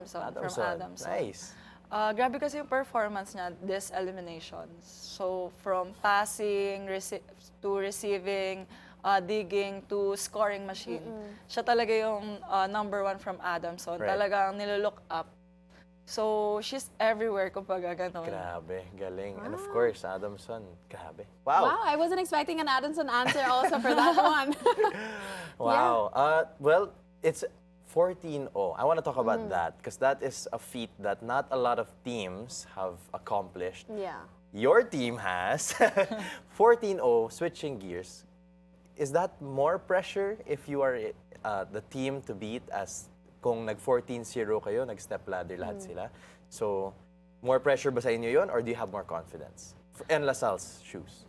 from Adamson. Nice. Grabe kasi yung performance niya this eliminations. So, from passing, to receiving, digging, to scoring machine. Siya talaga yung #1 from Adamson. Right. Talagang nilolook up. So, she's everywhere, kumbaga, ganon. Grabe, galing. And of course, Adamson. Grabe. Wow. Wow, I wasn't expecting an Adamson answer also for that one. Wow. Well, it's 14-0. I want to talk about that because that is a feat that not a lot of teams have accomplished. Yeah. Your team has 14-0, switching gears. Is that more pressure if you are the team to beat as kung nag-14-0 kayo, nag-step ladder lahat sila? So, more pressure ba sa inyo yun or do you have more confidence? In LaSalle's shoes.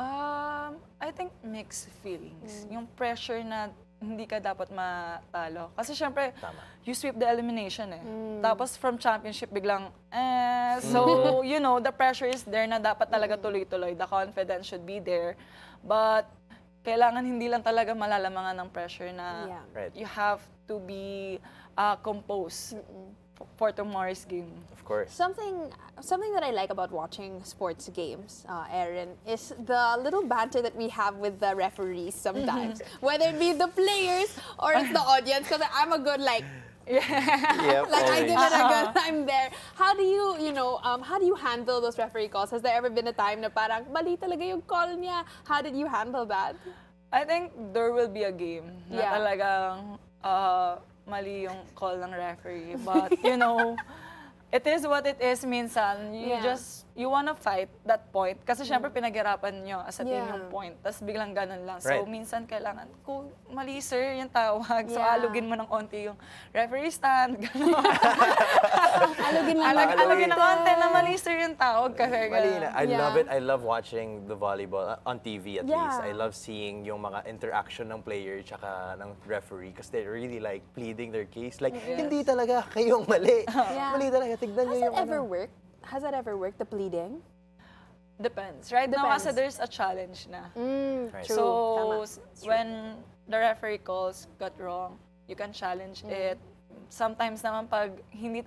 I think mixed feelings. Yung pressure na hindi ka dapat matalo. Kasi syempre, you sweep the elimination eh. Tapos from championship biglang, So, you know, the pressure is there na dapat talaga tuloy-tuloy. The confidence should be there. But, kailangan hindi lang talaga malalamangan ng pressure na Right. you have to be composed for tomorrow's game. Of course. Something that I like about watching sports games, Erin, is the little banter that we have with the referees sometimes. Whether it be the players or it's the audience, because I'm a good Yep, like I always. give it a good, I'm there. How do you, how do you handle those referee calls? Has there ever been a time na parang mali talaga yung call niya? How did you handle that? I think there will be a game na Yeah. talagang mali yung call ng referee. But, you know, it is what it is minsan. You wanna fight that point. Kasi syempre pinaghirapan nyo as a team yung point. Tapos biglang ganun lang. So, Right. minsan kailangan, kung mali sir yung tawag, so Yeah. alugin mo ng konti yung referee stand. Ganun. Alugin lang. Alugin ng konti na mali sir yung tawag. Kasi Mali na. ganun. I Yeah. love it. I love watching the volleyball on TV at Yeah. least. I love seeing yung mga interaction ng player tsaka ng referee because they're really like pleading their case. Like, hindi talaga kayong mali. Yeah. Mali talaga. Tignan Has nyo that yung ever worked? Has that ever worked, the pleading? Depends. Right now Depends. kasi there's a challenge na. Right. True. So, Tama. when the referee calls got wrong, you can challenge it. Sometimes naman pag hindi